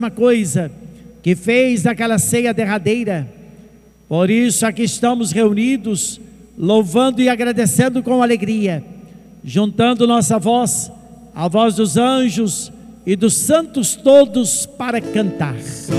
coisa que fez naquela ceia derradeira. Por isso aqui estamos reunidos, louvando e agradecendo com alegria, juntando nossa voz, a voz dos anjos e dos santos todos para cantar.